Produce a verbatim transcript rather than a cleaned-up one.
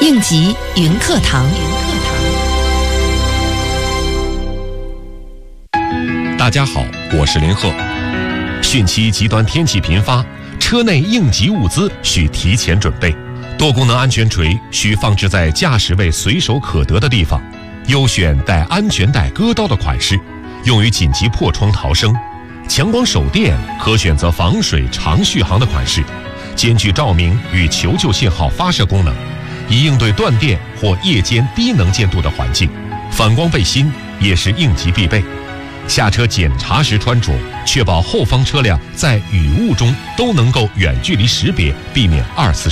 应急云课堂。 大家好，我是林鹤。汛期极端天气频发，车内应急物资需提前准备。多功能安全锤需放置在驾驶位随手可得的地方，优选带安全带割刀的款式，用于紧急破窗逃生。强光手电可选择防水长续航的款式，兼具照明与求救信号发射功能，以应对断电或夜间低能见度的环境。反光背心也是应急必备，下车检查时穿着，确保后方车辆在雨雾中都能够远距离识别，避免二次